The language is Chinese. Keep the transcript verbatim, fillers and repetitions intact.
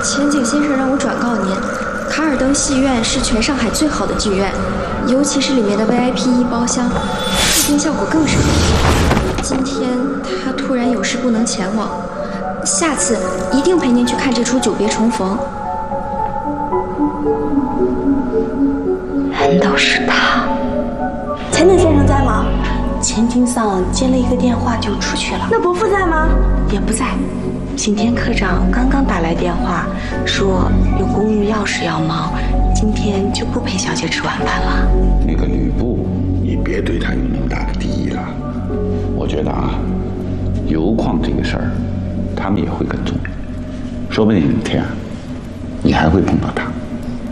前景先生让我转告您，卡尔登戏院是全上海最好的剧院，尤其是里面的 V I P 一包厢，视听效果更是好。今天他突然有事不能前往，下次一定陪您去看这出《久别重逢》。难道是他？ 钱景先生在吗？ 钱金桑接了一个电话就出去了。 那伯父在吗？ 也不在。景天科长刚刚打来电话，说有公寓钥匙要忙，今天就不陪小姐吃晚饭了。 那个吕布，你别对他有那么大的敌意了。我觉得啊，油矿这个事儿，他们也会跟踪，说不定哪天你还会碰到他。